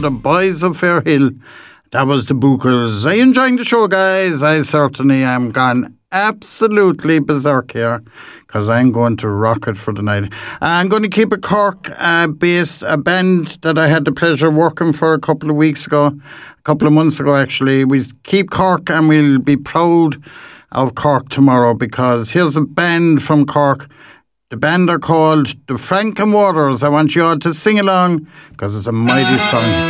the boys of Fairhill. That was the Bookers. Are you enjoying the show, guys? I certainly am. Gone absolutely berserk here because I'm going to rock it for the night. I'm going to keep a Cork-based a band that I had the pleasure of working for a couple of months ago actually. We keep Cork and we'll be proud of Cork tomorrow because here's a band from Cork. The band are called the Franken Waters. I want you all to sing along because it's a mighty song.